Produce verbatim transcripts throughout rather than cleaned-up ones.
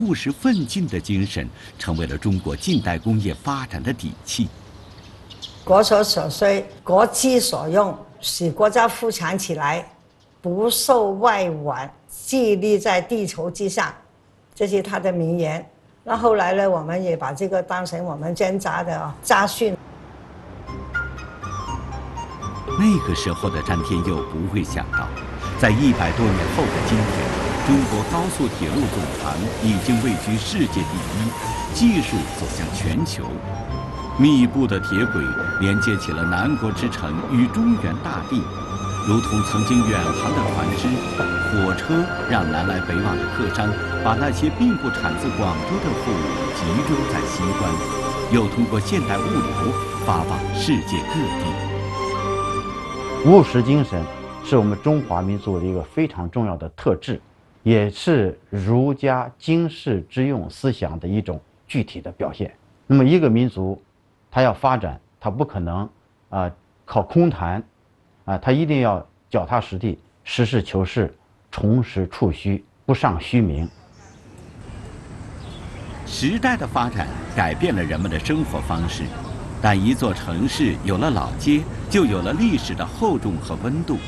务实奋进的精神，成为了中国近代工业发展的底气。 国所所需，国之所用，使国家富强起来，不受外援，屹立在地球之上，这是他的名言。那后来呢，我们也把这个当成我们挣扎的家训。 那个时候的詹天佑不会想到，在一百多年后的今天，中国高速铁路总长已经位居世界第一，技术走向全球。密布的铁轨连接起了南国之城与中原大地，如同曾经远航的船只。火车让南来北往的客商把那些并不产自广州的货物集中在西关，又通过现代物流发往世界各地。 务实精神是我们中华民族的一个非常重要的特质，也是儒家经世致用思想的一种具体的表现。那么一个民族它要发展，它不可能啊、呃、靠空谈啊，它一定要脚踏实地，实事求是，重实处虚，不尚虚名。 时代的发展改变了人们的生活方式，但一座城市有了老街，就有了历史的厚重和温度。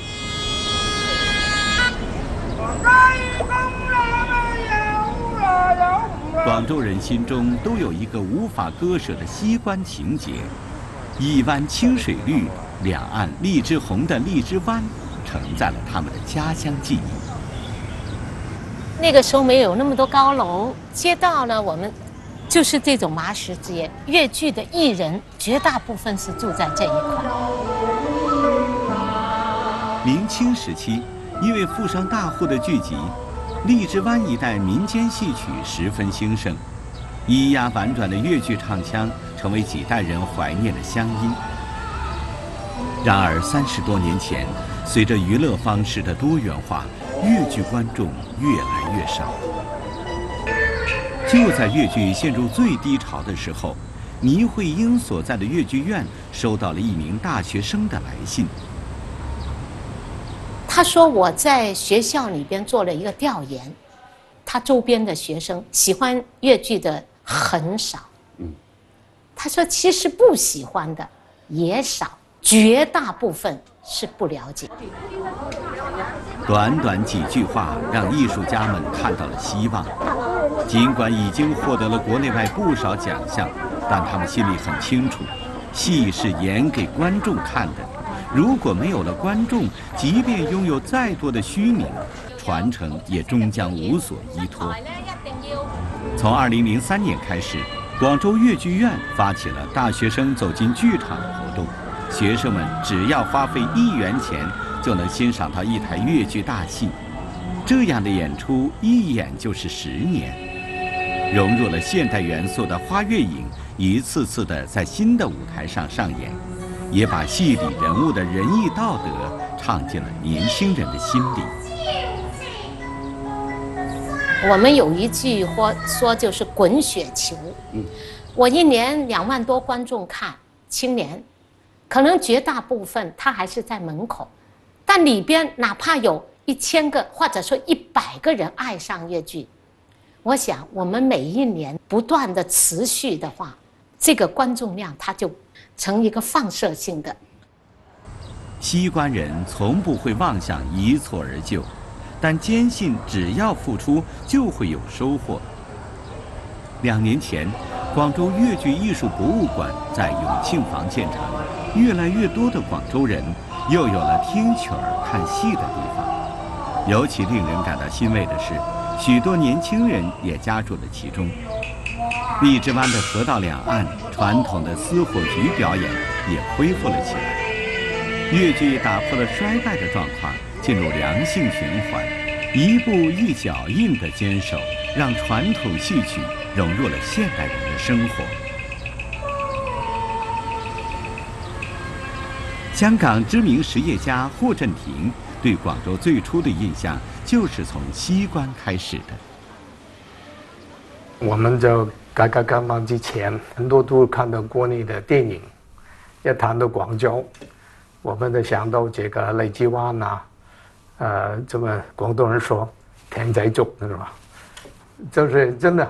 广州人心中都有一个无法割舍的西关情结，一湾清水绿，两岸荔枝红的荔枝湾，承载了他们的家乡记忆。 那个时候没有那么多高楼，街道呢，我们就是这种麻石街。粤剧的艺人绝大部分是住在这一块。 明清时期，因为富商大户的聚集，荔枝湾一带民间戏曲十分兴盛，咿呀婉转的粤剧唱腔成为几代人怀念的乡音。然而三十多年前，随着娱乐方式的多元化，粤剧观众越来越少。就在粤剧陷入最低潮的时候，倪慧英所在的粤剧院收到了一名大学生的来信。 他说我在学校里边做了一个调研，他周边的学生喜欢粤剧的很少。嗯，他说其实不喜欢的也少，绝大部分是不了解。 短短几句话让艺术家们看到了希望。尽管已经获得了国内外不少奖项，但他们心里很清楚，戏是演给观众看的。如果没有了观众，即便拥有再多的虚名，传承也终将无所依托。从二零零三年开始，广州粤剧院发起了大学生走进剧场活动，学生们只要花费一元钱，就能欣赏到一台粤剧大戏。这样的演出一演就是十年，融入了现代元素的花月影一次次的在新的舞台上上演，也把戏里人物的仁义道德唱进了年轻人的心里。 我们有一句话说就是滚雪球。嗯，我一年两万多观众看青年，可能绝大部分他还是在门口，但里边哪怕有一千个或者说一百个人爱上粤剧，我想我们每一年不断的持续的话，这个观众量它就成一个放射性的。 西关人从不会妄想一蹴而就，但坚信只要付出就会有收获。两年前，广州粤剧艺术博物馆在永庆坊建成，越来越多的广州人又有了听曲儿看戏的地方。尤其令人感到欣慰的是，许多年轻人也加入了其中。荔枝湾的河道两岸，传统的丝火炬表演也恢复了起来。粤剧打破了衰败的状况，进入良性循环，一步一脚印的坚守，让传统戏曲融入了现代人的生活。香港知名实业家霍震霆对广州最初的印象就是从西关开始的。 我们就改革开放之前，很多都看到国内的电影，一谈到广州，我们就想到这个荔枝湾啊，呃，这么广东人说田仔粥是吧？就是真的